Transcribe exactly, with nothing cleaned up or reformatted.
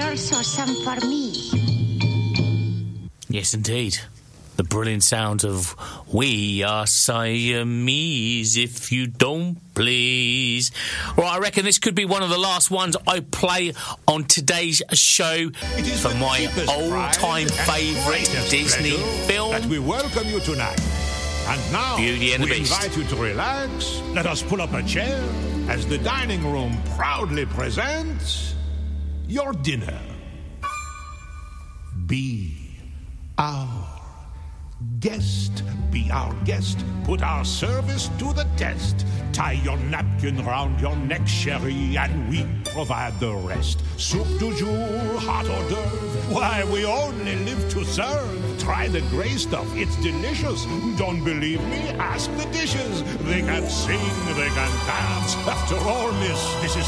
also some for me. Yes, indeed. The brilliant sound of We Are Siamese, if you don't please. Well, I reckon this could be one of the last ones I play on today's show for my all-time favourite Disney film. That we welcome you tonight. And now, Beauty and the we Beast. invite you to relax. Let us pull up a chair as the dining room proudly presents your dinner. Be our guest. Be our guest. Put our service to the test. Tie your napkin round your neck, chérie, and we provide the rest. Soup du jour, hot hors d'oeuvre. Why, we only live to serve. Try the gray stuff. It's delicious. Don't believe me? Ask the dishes. They can sing. They can dance. After all, miss, this is